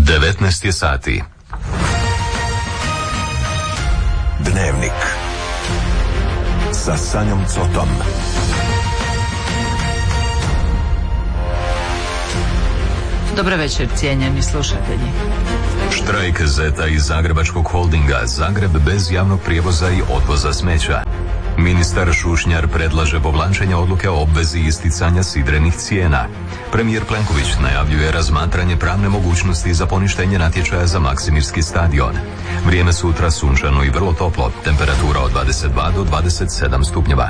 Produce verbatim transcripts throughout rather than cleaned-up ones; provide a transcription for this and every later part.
devetnaest je sati. Dnevnik sa Sanjom Cotom. Dobar večer, cijenjeni slušatelji. Štrajk Zeta iz Zagrebačkog holdinga Zagreb bez javnog prijevoza i odvoza smeća. Ministar Šušnjar predlaže povlačenje odluke o obvezi isticanja sidrenih cijena. Premijer Plenković najavljuje razmatranje pravne mogućnosti za poništenje natječaja za Maksimirski stadion. Vrijeme sutra sunčano i vrlo toplo, temperatura od dvadeset dva do dvadeset sedam stupnjeva.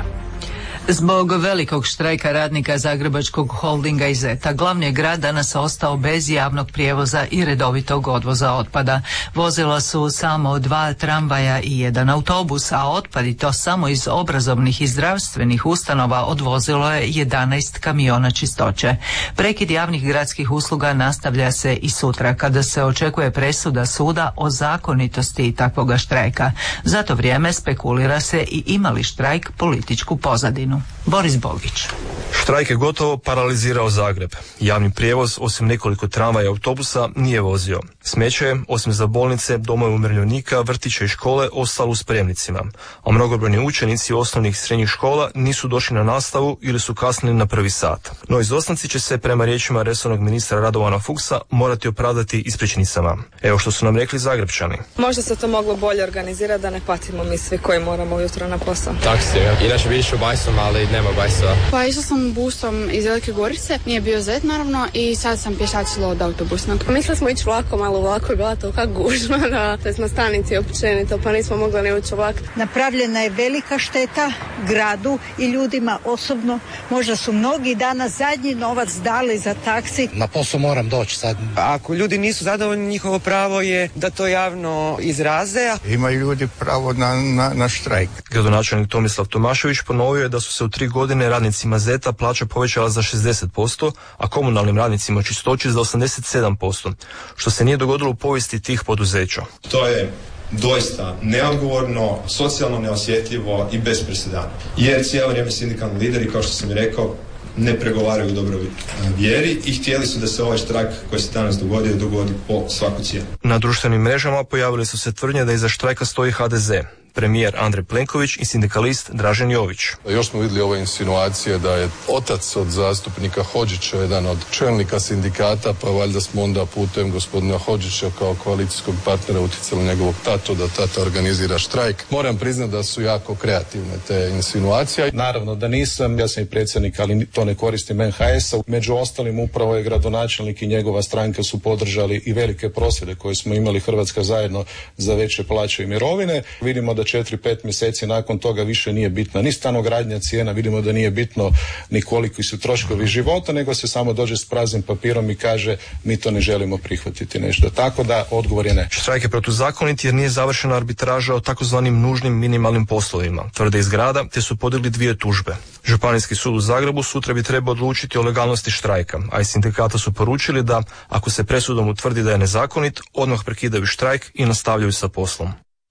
Zbog velikog štrajka radnika Zagrebačkog holdinga i Zeta, glavni je grad danas ostao bez javnog prijevoza i redovitog odvoza otpada. Vozila su samo dva tramvaja i jedan autobus, a otpad, i to samo iz obrazovnih i zdravstvenih ustanova, odvozilo je jedanaest kamiona čistoće. Prekid javnih gradskih usluga nastavlja se i sutra, kada se očekuje presuda suda o zakonitosti takvoga štrajka. Za to vrijeme spekulira se i ima li štrajk političku pozadinu. Boris Bogić. Štrajk je gotovo paralizirao Zagreb. Javni prijevoz, osim nekoliko tramvaja i autobusa, nije vozio. Smeće je, osim za bolnice, domove umirovljenika, vrtiće i škole, ostalo u spremnicima. A mnogobrojni učenici osnovnih i srednjih škola nisu došli na nastavu ili su kasnili na prvi sat. No izostanci će se, prema riječima resornog ministra Radovana Fuchsa, morati opravdati ispričnicama. Evo što su nam rekli Zagrepčani. Možda se to moglo bolje organizirati da ne patimo mi svi koji moramo ujutro na posao. Taksi, inače bi išao bajsom, ali nema bajsova. Pa išla sam busom iz Velike Gorice, nije bio Zet naravno, i sad sam pješačila od autobusnog. Mislili smo ići vlakom, malo vlako je bila tolika gužva, da to je na stanici općenito, pa nismo mogli ni ući vlak. Napravljena je velika šteta gradu i ljudima osobno. Možda su mnogi danas zadnji novac dali za taksi. Na posao moram doći sad. Ako ljudi nisu zadovoljni, njihovo pravo je da to javno izraze. Imaju ljudi pravo na, na, na štrajk. Gradonačelnik Tomislav Tomašević ponovio je da su se u tri godine radnicima Zeta plaća povećala za šezdeset posto, a komunalnim radnicima čistoći za osamdeset sedam posto, što se nije dogodilo u povijesti tih poduzeća. To je doista neodgovorno, socijalno neosjetljivo i bez presedana. Jer cijelo vrijeme sindikalni lideri, kao što sam i rekao, ne pregovaraju u dobroj vjeri i htjeli su da se ovaj štrajk koji se danas dogodio dogodi po svaku cijenu. Na društvenim mrežama pojavili su se tvrdnje da iza štrajka stoji ha de ze. Premijer Andrej Plenković i sindikalist Dražen Jović. Još smo vidjeli ove insinuacije da je otac od zastupnika Hodžića jedan od čelnika sindikata, pa valjda smo onda putem gospodina Hodžića kao koalicijskog partnera utjecali njegovog tatu da tata organizira štrajk. Moram priznati da su jako kreativne te insinuacije. Naravno da nisam, ja sam i predsjednik, ali to ne koristim en ha es-a. Među ostalim upravo je gradonačelnik i njegova stranka su podržali i velike prosvjede koje smo imali Hrvatska zajedno za veće plaće i mirovine. Vidimo da četiri pet mjeseci nakon toga više nije bitna ni stanogradnja cijena, vidimo da nije bitno ni koliki su troškovi života, nego se samo dođe s praznim papirom i kaže mi to ne želimo prihvatiti nešto. Tako da odgovor je ne. Štrajk je protuzakonit jer nije završena arbitraža o takozvanim nužnim minimalnim poslovima, tvrde iz grada, te su podigli dvije tužbe. Županijski sud u Zagrebu sutra bi trebao odlučiti o legalnosti štrajka, a iz sindikata su poručili da ako se presudom utvrdi da je nezakonit, odmah prekidaju štrajk i nastavljaju sa poslom.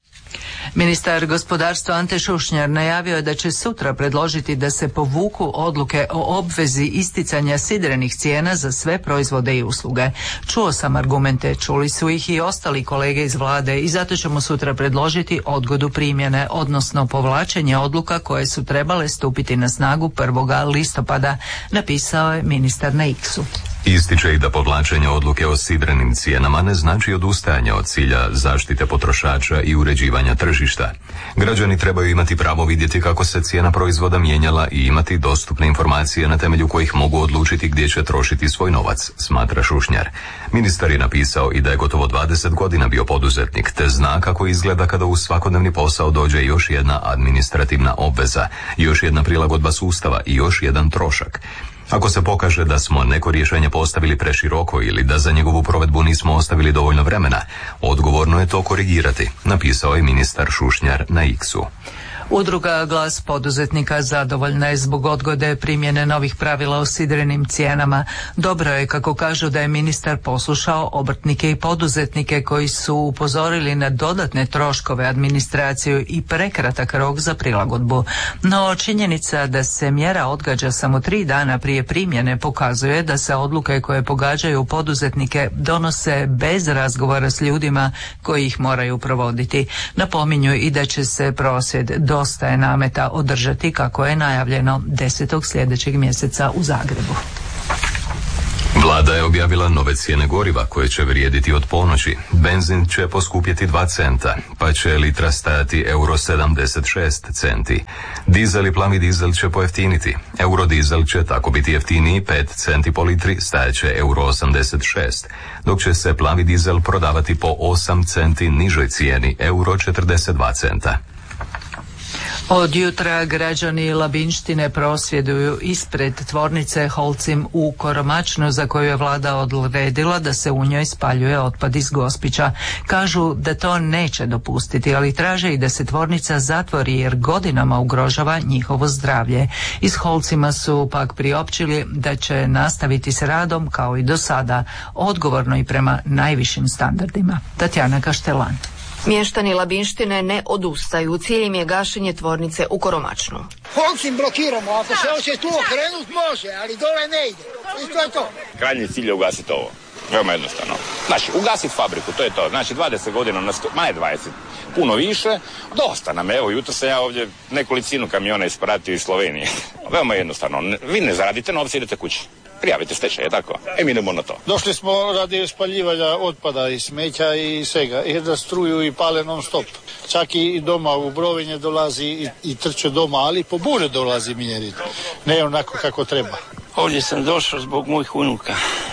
Ministar gospodarstva Ante Šušnjar najavio je da će sutra predložiti da se povuku odluke o obvezi isticanja sidrenih cijena za sve proizvode i usluge. Čuo sam argumente, čuli su ih i ostali kolege iz vlade i zato ćemo sutra predložiti odgodu primjene, odnosno povlačenje odluka koje su trebale stupiti na snagu prvog listopada, napisao je ministar na X-u. Ističe i da povlačenje odluke o sidrenim cijenama ne znači odustajanje od cilja zaštite potrošača i uređivanja tržišta. Građani trebaju imati pravo vidjeti kako se cijena proizvoda mijenjala i imati dostupne informacije na temelju kojih mogu odlučiti gdje će trošiti svoj novac, smatra Šušnjar. Ministar je napisao i da je gotovo dvadeset godina bio poduzetnik, te zna kako izgleda kada u svakodnevni posao dođe još jedna administrativna obveza, još jedna prilagodba sustava i još jedan trošak. Ako se pokaže da smo neko rješenje postavili preširoko ili da za njegovu provedbu nismo ostavili dovoljno vremena, odgovorno je to korigirati, napisao je ministar Šušnjar na X-u. Udruga Glas poduzetnika zadovoljna je zbog odgode primjene novih pravila o sidrenim cijenama. Dobro je, kako kažu, da je ministar poslušao obrtnike i poduzetnike koji su upozorili na dodatne troškove, administraciju i prekratak rok za prilagodbu. No činjenica da se mjera odgađa samo tri dana prije primjene pokazuje da se odluke koje pogađaju poduzetnike donose bez razgovora s ljudima koji ih moraju provoditi. Napominju i da će se prosvjed Dosta je nameta održati, kako je najavljeno, desetog sljedećeg mjeseca u Zagrebu. Vlada je objavila nove cijene goriva koje će vrijediti od ponoći. Benzin će poskupjeti dva centa, pa će litra stajati euro sedamdeset šest centi. Dizel i plavi dizel će pojeftiniti. Eurodizel će tako biti jeftiniji pet centi po litri, stajaće euro osamdeset šest, dok će se plavi dizel prodavati po osam centi nižoj cijeni, euro četrdeset dva centa. Od jutra građani Labinštine prosvjeduju ispred tvornice Holcim u Koromačnu, za koju je vlada odredila da se u njoj spaljuje otpad iz Gospića. Kažu da to neće dopustiti, ali traže i da se tvornica zatvori jer godinama ugrožava njihovo zdravlje. Iz Holcima su pak priopćili da će nastaviti s radom kao i do sada, odgovorno i prema najvišim standardima. Tatjana Kaštelan. Mještani Labinštine ne odustaju. Cilj im je gašenje tvornice u Koromačnu. Holcim blokiramo, ako se hoće tu okrenut može, ali dole ne ide. I to je to. Krajnji cilj je ugasiti ovo. Veoma jednostavno. Znači, ugasiti fabriku, to je to. Znači, dvadeset godina, na sto, manje dvadeset, puno više, dosta nam. Evo, jutro sam ja ovdje nekolicinu kamiona ispratio iz Slovenije. Veoma jednostavno. Vi ne zaradite novce, idete kući. Prijavite stečaj, je tako? E, mi idemo na to. Došli smo radi spaljivanja otpada i smeća i svega. I da struju i pale non stop. Čak i doma u Brovinje dolazi i, i trče doma, ali po bure dolazi mjeriti. Ne onako kako treba. Ovdje sam došao zbog mojih unuka.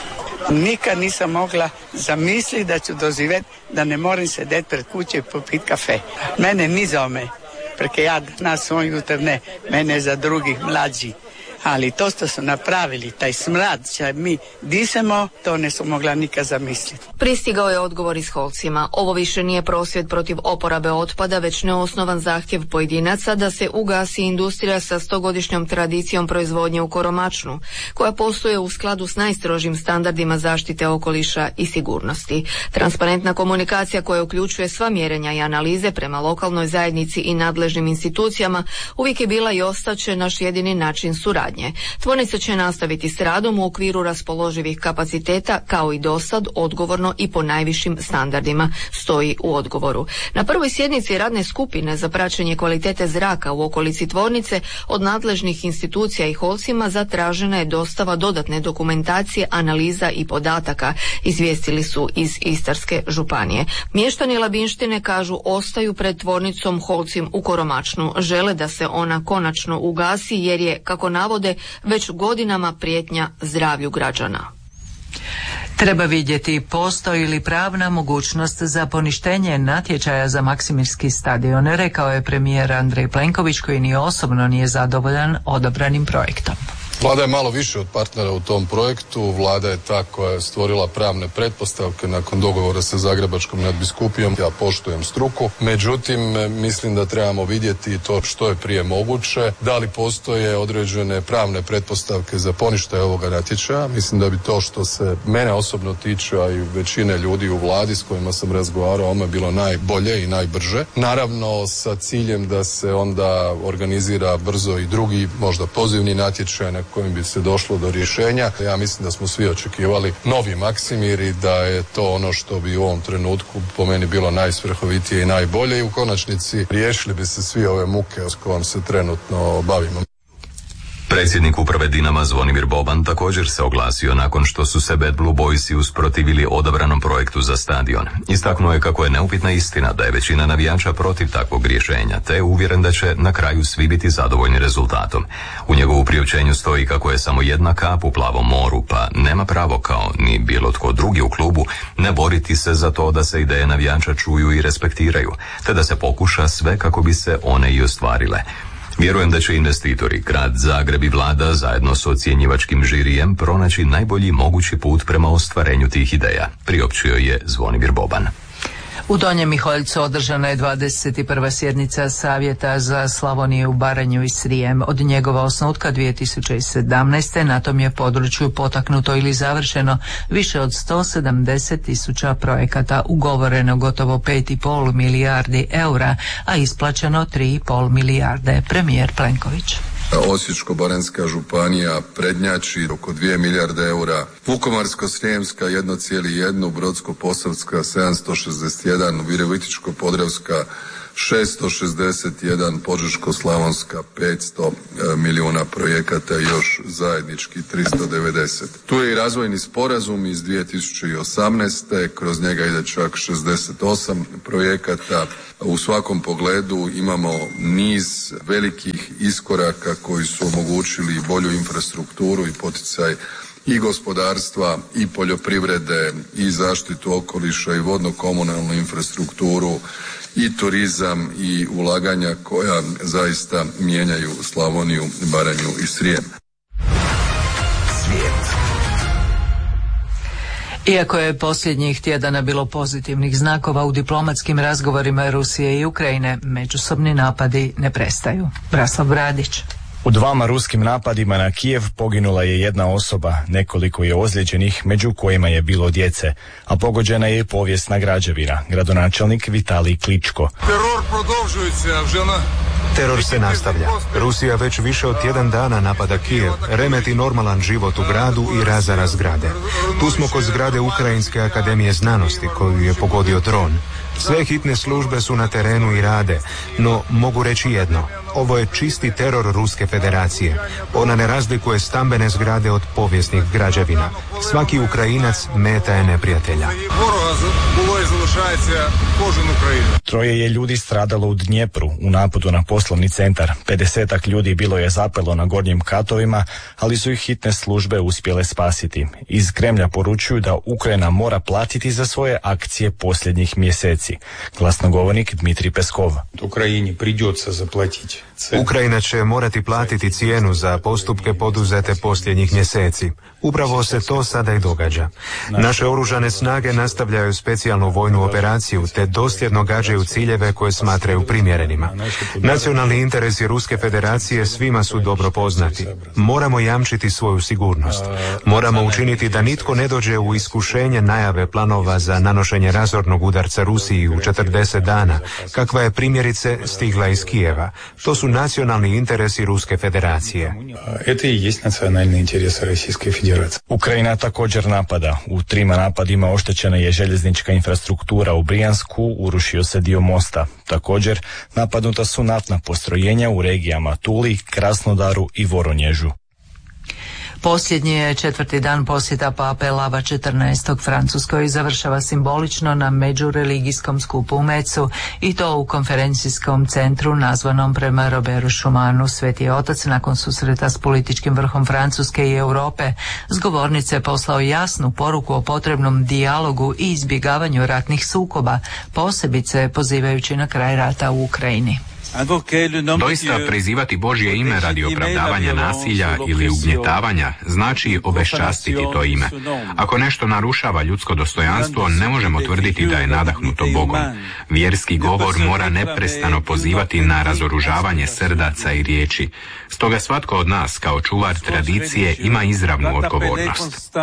Nikad nisam mogla zamisliti da ću doživjeti da ne moram sedeti pred kuće i popiti kafe. Mene ni za me, preke ja na svoj jutr ne, mene za drugih mlađi. Ali to što su napravili, taj smrad će mi disamo, to ne su mogla nikad zamisliti. Pristigao je odgovor iz Holcima. Ovo više nije prosvjed protiv oporabe otpada, već neosnovan zahtjev pojedinaca da se ugasi industrija sa stogodišnjom tradicijom proizvodnje u Koromačnu, koja posluje u skladu s najstrožim standardima zaštite okoliša i sigurnosti. Transparentna komunikacija koja uključuje sva mjerenja i analize prema lokalnoj zajednici i nadležnim institucijama uvijek je bila i ostaće naš jedini način suradnje. Tvornica će nastaviti s radom u okviru raspoloživih kapaciteta, kao i dosad, odgovorno i po najvišim standardima, stoji u odgovoru. Na prvoj sjednici radne skupine za praćenje kvalitete zraka u okolici tvornice od nadležnih institucija i Holcima zatražena je dostava dodatne dokumentacije, analiza i podataka, izvijestili su iz Istarske županije. Mještani Labinštine kažu ostaju pred tvornicom Holcim u Koromačnu. Žele da se ona konačno ugasi jer je, kako navode, već godinama prijetnja zdravlju građana. Treba vidjeti postoji li pravna mogućnost za poništenje natječaja za Maksimirski stadion, rekao je premijer Andrej Plenković, koji ni osobno nije zadovoljan odabranim projektom. Vlada je malo više od partnera u tom projektu. Vlada je ta koja je stvorila pravne pretpostavke nakon dogovora sa Zagrebačkom nadbiskupijom. Ja poštujem struku. Međutim, mislim da trebamo vidjeti to što je prije moguće. Da li postoje određene pravne pretpostavke za poništaj ovoga natječaja? Mislim da bi to što se mene osobno tiče, a i većine ljudi u Vladi s kojima sam razgovarao, ono je bilo najbolje i najbrže. Naravno, sa ciljem da se onda organizira brzo i drugi, možda pozivni natječaj na kojim bi se došlo do rješenja. Ja mislim da smo svi očekivali novi Maksimir i da je to ono što bi u ovom trenutku po meni bilo najsvrhovitije i najbolje i u konačnici riješili bi se svi ove muke s kojom se trenutno bavimo. Predsjednik uprave Dinama Zvonimir Boban također se oglasio nakon što su se Bad Blue Boysi usprotivili odabranom projektu za stadion. Istaknuo je kako je neupitna istina da je većina navijača protiv takvog rješenja, te je uvjeren da će na kraju svi biti zadovoljni rezultatom. U njegovu priopćenju stoji kako je samo jedna kap u plavom moru, pa nema pravo, kao ni bilo tko drugi u klubu, ne boriti se za to da se ideje navijača čuju i respektiraju, te da se pokuša sve kako bi se one i ostvarile. Vjerujem da će investitori, grad Zagreb i vlada zajedno s ocjenjivačkim žirijem pronaći najbolji mogući put prema ostvarenju tih ideja, priopćio je Zvonimir Boban. U Donjem Miholjcu održana je dvadeset prva sjednica Savjeta za Slavoniju, Baranju i Srijem. Od njegova osnutka dvije tisuće sedamnaeste. na tom je području potaknuto ili završeno više od sto sedamdeset tisuća projekata, ugovoreno gotovo pet i pol milijardi eura, a isplaćeno tri i pol milijarde. Premijer Plenković. Osječko-baranjska županija prednjači oko dvije milijarde eura, Vukovarsko-srijemska jedan zarez jedan, Brodsko-posavska sedamsto šezdeset jedan, Virovitičko-podravska šesto šezdeset jedan, Požeško-slavonska petsto milijuna projekata, još zajednički tristo devedeset. Tu je i razvojni sporazum iz dvije tisuće osamnaeste. Kroz njega ide čak šezdeset osam projekata. U svakom pogledu imamo niz velikih iskoraka koji su omogućili bolju infrastrukturu i poticaj i gospodarstva i poljoprivrede i zaštitu okoliša i vodno-komunalnu infrastrukturu i turizam i ulaganja koja zaista mijenjaju Slavoniju, Baranju i Srijem. Svijet. Iako je posljednjih tjedana bilo pozitivnih znakova u diplomatskim razgovorima Rusije i Ukrajine, međusobni napadi ne prestaju. Braslav Bradić. U dvama ruskim napadima na Kijev poginula je jedna osoba, nekoliko je ozlijeđenih, među kojima je bilo djece, a pogođena je i povijesna građevina, gradonačelnik Vitalij Kličko. Teror продовжується, žena. Teror se nastavlja. Rusija već više od tjedan dana napada Kijev, remeti normalan život u gradu i razara zgrade. Tu smo kod zgrade Ukrajinske akademije znanosti koju je pogodio dron. Sve hitne službe su na terenu i rade, no mogu reći jedno. Ovo je čisti teror Ruske federacije. Ona ne razlikuje stambene zgrade od povijesnih građevina. Svaki Ukrajinac meta je neprijatelja. Troje je ljudi stradalo u Dnjepru u napadu na poslovni centar. pedesetak ljudi bilo je zapelo na gornjim katovima, ali su ih hitne službe uspjele spasiti. Iz Kremlja poručuju da Ukrajina mora platiti za svoje akcije posljednjih mjeseci. Glasnogovornik Dmitrij Peskov. Ukrajini придется zaplatiti. Ukrajina će morati platiti cijenu za postupke poduzete posljednjih mjeseci. Upravo se to sada i događa. Naše oružane snage nastavljaju specijalnu vojnu operaciju te dosljedno gađaju ciljeve koje smatraju primjerenima. Nacionalni interesi Ruske federacije svima su dobro poznati. Moramo jamčiti svoju sigurnost. Moramo učiniti da nitko ne dođe u iskušenje najave planova za nanošenje razornog udarca Rusiji u četrdeset dana, kakva je primjerice stigla iz Kijeva. To su nacionalni interesi Ruske federacije. Это и есть национальные интересы Российской Федерации. Ukrajina također napada. U trima napadima oštećena je željeznička infrastruktura u Brijansku, urušio se dio mosta. Također napadnuta su naftna postrojenja u regijama Tuli, Krasnodaru i Voronježu. Posljednji je četvrti dan posjeta pape Lava četrnaestog Francuskoj završava simbolično na međureligijskom skupu u Mecu i to u konferencijskom centru nazvanom prema Robertu Schumanu. Sveti otac nakon susreta s političkim vrhom Francuske i Europe s govornice poslao jasnu poruku o potrebnom dijalogu i izbjegavanju ratnih sukoba, posebice pozivajući na kraj rata u Ukrajini. Doista prizivati Božje ime radi opravdavanja nasilja ili ugnjetavanja znači obeščastiti to ime. Ako nešto narušava ljudsko dostojanstvo, ne možemo tvrditi da je nadahnuto Bogom. Vjerski govor mora neprestano pozivati na razoružavanje srdaca i riječi. Stoga svatko od nas kao čuvar tradicije ima izravnu odgovornost.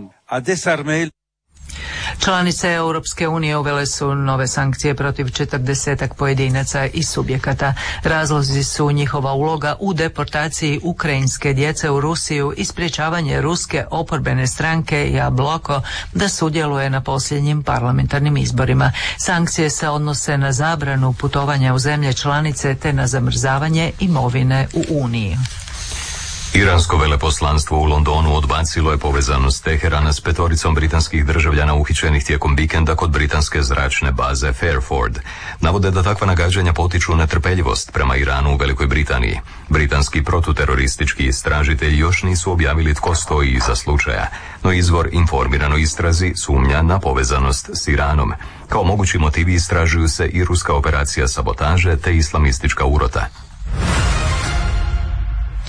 Članice Europske unije uvele su nove sankcije protiv četrdesetak pojedinaca i subjekata. Razlozi su njihova uloga u deportaciji ukrajinske djece u Rusiju i sprječavanje ruske oporbene stranke Jabloko da sudjeluje na posljednjim parlamentarnim izborima. Sankcije se odnose na zabranu putovanja u zemlje članice te na zamrzavanje imovine u Uniji. Iransko veleposlanstvo u Londonu odbacilo je povezanost Teherana s petoricom britanskih državljana uhićenih tijekom vikenda kod britanske zračne baze Fairford. Navode da takva nagađanja potiču netrpeljivost prema Iranu u Velikoj Britaniji. Britanski protuteroristički istražitelji još nisu objavili tko stoji iza slučaja, no izvor informiranoj istrazi sumnja na povezanost s Iranom. Kao mogući motivi istražuju se i ruska operacija sabotaže te islamistička urota.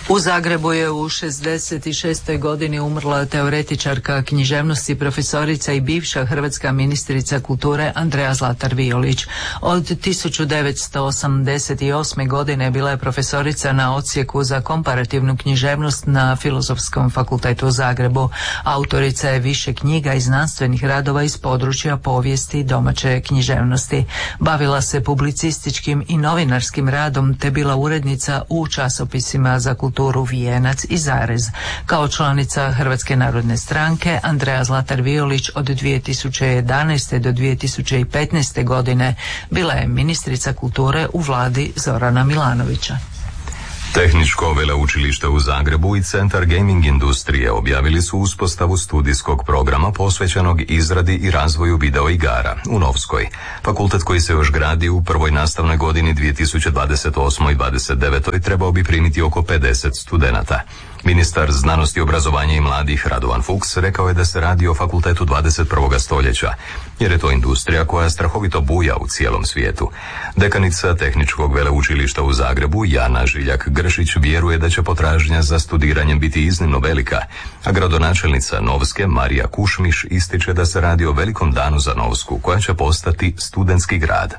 U Zagrebu je u šezdeset šestoj godini umrla teoretičarka književnosti, profesorica i bivša hrvatska ministrica kulture Andrea Zlatar Violić. Od tisuću devetsto osamdeset osme. godine bila je profesorica na odsjeku za komparativnu književnost na Filozofskom fakultetu u Zagrebu. Autorica je više knjiga i znanstvenih radova iz područja povijesti i domaće književnosti. Bavila se publicističkim i novinarskim radom te bila urednica u časopisima za kulturu Vijenac i Zarez. Kao članica Hrvatske narodne stranke, Andrea Zlatar Violić od dvije tisuće jedanaeste. do dvije tisuće petnaeste. godine bila je ministrica kulture u vladi Zorana Milanovića. Tehničko veleučilište u Zagrebu i Centar gaming industrije objavili su uspostavu studijskog programa posvećenog izradi i razvoju videoigara u Novskoj. Fakultet koji se još gradi u prvoj nastavnoj godini dvije tisuće dvadeset osmoj. i dvadeset devetoj. trebao bi primiti oko pedeset studenata. Ministar znanosti, obrazovanja i mladih Radovan Fuchs rekao je da se radi o fakultetu dvadeset prvog stoljeća, jer je to industrija koja strahovito buja u cijelom svijetu. Dekanica Tehničkog veleučilišta u Zagrebu, Jana Žiljak Gršić, vjeruje da će potražnja za studiranjem biti iznimno velika, a gradonačelnica Novske, Marija Kušmiš, ističe da se radi o velikom danu za Novsku, koja će postati studentski grad.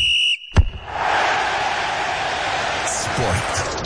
Sport.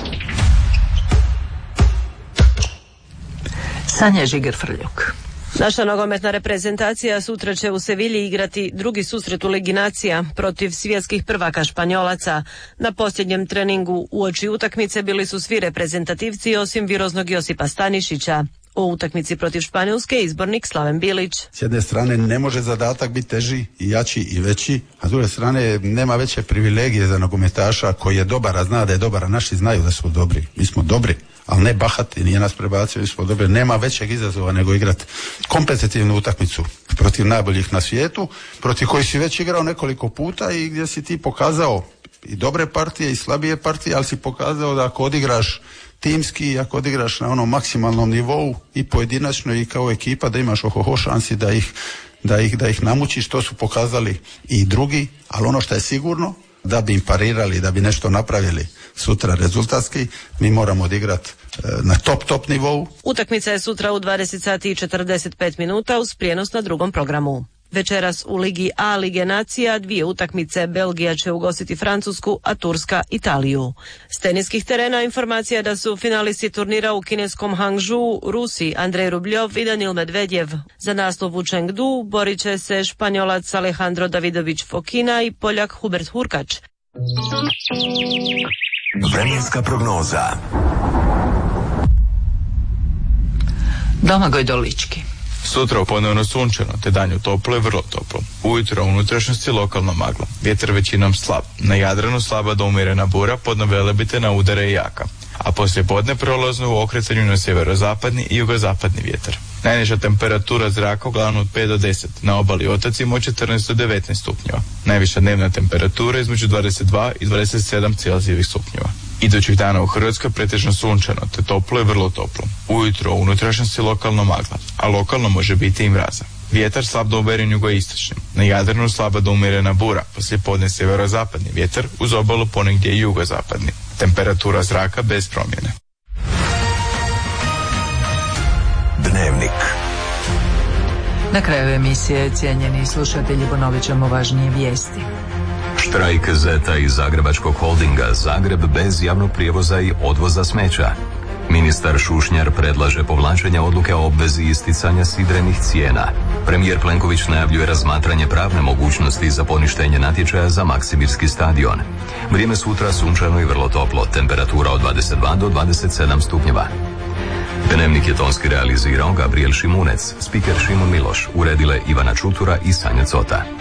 Sanja Žiger-Frljuk. Naša nogometna reprezentacija sutra će u Sevilji igrati drugi susret u Ligi nacija protiv svjetskih prvaka Španjolaca. Na posljednjem treningu uoči utakmice bili su svi reprezentativci osim viroznog Josipa Stanišića. O utakmici protiv Španjolske izbornik Slaven Bilić. S jedne strane ne može zadatak biti teži i jači i veći, a s druge strane nema veće privilegije za nogometaša koji je dobar, a zna da je dobar, a naši znaju da smo dobri. Mi smo dobri, ali ne bahati, nije nas prebacio, mi smo dobri. Nema većeg izazova nego igrati kompetitivnu utakmicu protiv najboljih na svijetu, protiv kojih si već igrao nekoliko puta i gdje si ti pokazao i dobre partije i slabije partije, ali si pokazao da ako odigraš timski, ako odigraš na onom maksimalnom nivou i pojedinačno i kao ekipa, da imaš ohoho šansi da ih, da ih, da ih namučiš. To su pokazali i drugi, ali ono što je sigurno, da bi im parirali, da bi nešto napravili sutra rezultatski, mi moramo odigrati na top, top nivou. Utakmica je sutra u dvadeset sati i četrdeset pet minuta uz prijenos na drugom programu. Večeras u Ligi A Lige nacija dvije utakmice. Belgija će ugostiti Francusku, a Turska Italiju. S teniskih terena informacija da su finalisti turnira u kineskom Hangzhou Rusi Andrej Rubljov i Danil Medvedjev. Za naslov u Chengdu borit će se Španjolac Alejandro Davidović Fokina i Poljak Hubert Hurkač. Vremenska prognoza. Domagoj Dolički. Sutra ponovno sunčano, te danju toplo i vrlo toplo. Ujutro u unutrašnjosti lokalno magla. Vjetar većinom slab. Na Jadranu slaba do umjerena bura, podno Velebite na udare i jaka. A poslije podne prolazno u okretanju na sjeverozapadni i jugozapadni vjetar. Najniža temperatura zraka uglavnom od pet do deset, na obali i otocima od četrnaest do devetnaest stupnjeva. Najviša dnevna temperatura između dvadeset dva i dvadeset sedam Celzijevih stupnjeva. Idućih dana u Hrvatskoj pretežno sunčano, te toplo i vrlo toplo. Ujutro u unutrašnjosti lokalno magla, a lokalno može biti i mraza. Vjetar slab do umjeren jugoistočnim. Na Jadranu slaba do umjerena bura, poslije podne sjeverozapadni vjetar, uz obalu ponegdje i jugozapadni. Temperatura zraka bez promjene. Dnevnik. Na kraju emisije, cijenjeni slušatelji, ponovit ćemo važnije vijesti. Štrajk Zeta iz Zagrebačkog holdinga Zagreb bez javnog prijevoza i odvoza smeća. Ministar Šušnjar predlaže povlačenje odluke o obvezi isticanja sidrenih cijena. Premijer Plenković najavljuje razmatranje pravne mogućnosti za poništenje natječaja za Maksimirski stadion. Vrijeme sutra sunčano i vrlo toplo, temperatura od dvadeset dva do dvadeset sedam stupnjeva. Dnevnik je tonski realizirao Gabriel Šimunec, spiker Šimun Miloš, uredile Ivana Čutura i Sanja Cota.